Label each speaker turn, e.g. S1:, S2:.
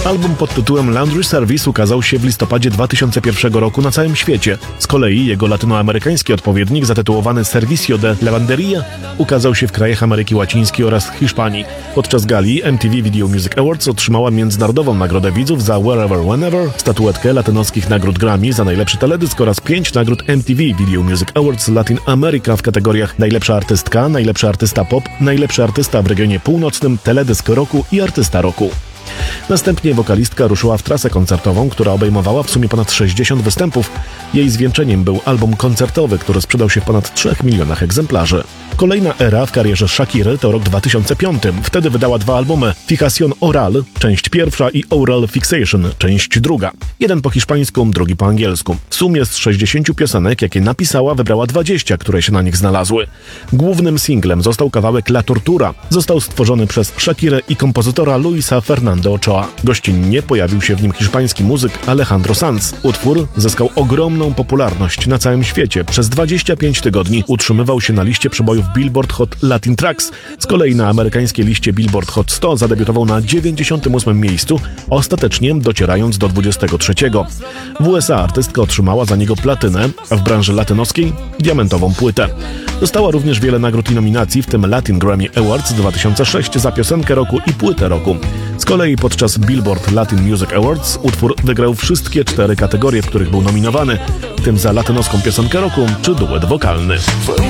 S1: Album pod tytułem Laundry Service ukazał się w listopadzie 2001 roku na całym świecie. Z kolei jego latynoamerykański odpowiednik zatytułowany Servicio de Lavanderia ukazał się w krajach Ameryki Łacińskiej oraz Hiszpanii. Podczas gali MTV Video Music Awards otrzymała międzynarodową nagrodę widzów za Wherever Whenever, statuetkę latynoskich nagród Grammy za najlepszy teledysk oraz 5 nagród MTV Video Music Awards Latin America w kategoriach najlepsza artystka, najlepszy artysta pop, najlepszy artysta w regionie północnym, teledysk roku i artysta roku. Następnie wokalistka ruszyła w trasę koncertową, która obejmowała w sumie ponad 60 występów. Jej zwieńczeniem był album koncertowy, który sprzedał się w ponad 3 milionach egzemplarzy. Kolejna era w karierze Shakiry to rok 2005. Wtedy wydała 2 albumy: Fijación Oral, część pierwsza i Oral Fixation, część druga. Jeden po hiszpańsku, drugi po angielsku. W sumie z 60 piosenek, jakie napisała, wybrała 20, które się na nich znalazły. Głównym singlem został kawałek La Tortura. Został stworzony przez Shakirę i kompozytora Luisa Fernando Ochoa. Gościnnie pojawił się w nim hiszpański muzyk Alejandro Sanz. Utwór zyskał ogromną popularność na całym świecie. Przez 25 tygodni utrzymywał się na liście przebojów Billboard Hot Latin Tracks. Z kolei na amerykańskiej liście Billboard Hot 100 zadebiutował na 98 miejscu, ostatecznie docierając do 23. W USA artystka otrzymała za niego platynę, a w branży latynoskiej diamentową płytę. Dostała również wiele nagród i nominacji, w tym Latin Grammy Awards 2006 za piosenkę roku i płytę roku. Z kolei podczas Billboard Latin Music Awards utwór wygrał wszystkie 4 kategorie, w których był nominowany, w tym za latynoską piosenkę roku czy duet wokalny.